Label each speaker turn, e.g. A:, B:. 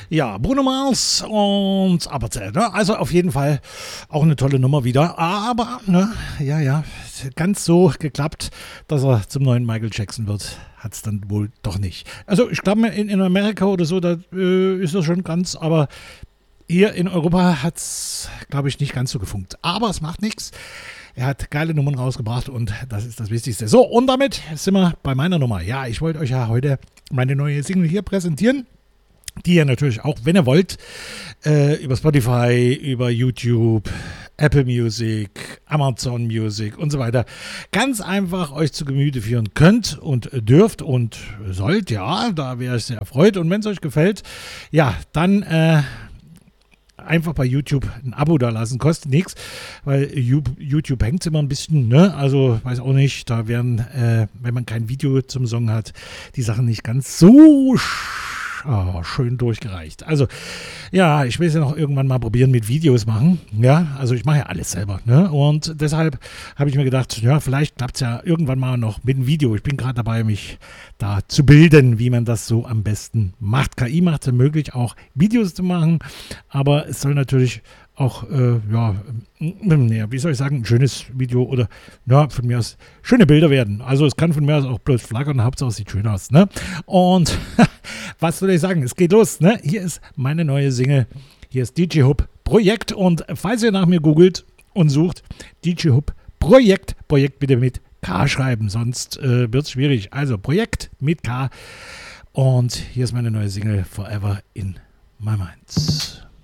A: Ja, Bruno Mars und Appenzell, ne? Also auf jeden Fall auch eine tolle Nummer wieder. Aber, ne, ja, ganz so geklappt, dass er zum neuen Michael Jackson wird, hat es dann wohl doch nicht. Also ich glaube, in Amerika oder so, da ist das schon ganz, aber hier in Europa hat es, glaube ich, nicht ganz so gefunkt. Aber es macht nichts. Er hat geile Nummern rausgebracht und das ist das Wichtigste. So, und damit sind wir bei meiner Nummer. Ja, ich wollte euch ja heute meine neue Single hier präsentieren, die ihr natürlich auch, wenn ihr wollt, über Spotify, über YouTube, Apple Music, Amazon Music und so weiter ganz einfach euch zu Gemüte führen könnt und dürft und sollt. Ja, da wäre ich sehr erfreut. Und wenn es euch gefällt, ja, dann einfach bei YouTube ein Abo da lassen, kostet nichts, weil YouTube hängt immer ein bisschen, ne? Also weiß auch nicht, da werden, wenn man kein Video zum Song hat, die Sachen nicht ganz so schön durchgereicht. Also ja, ich will es ja noch irgendwann mal probieren mit Videos machen, ja, also ich mache ja alles selber, ne? Und deshalb habe ich mir gedacht, ja, vielleicht klappt es ja irgendwann mal noch mit einem Video. Ich bin gerade dabei, mich da zu bilden, wie man das so am besten macht. KI macht es möglich, auch Videos zu machen, aber es soll natürlich auch, wie soll ich sagen, ein schönes Video oder, ja, von mir aus schöne Bilder werden. Also es kann von mir aus auch bloß flackern, Hauptsache es sieht schön aus, ne? Und was soll ich sagen, es geht los, ne? Hier ist meine neue Single, hier ist DJ Hub Projekt und falls ihr nach mir googelt und sucht, DJ Hub Projekt bitte mit K schreiben, sonst wird es schwierig. Also Projekt mit K und hier ist meine neue Single Forever in My Mind.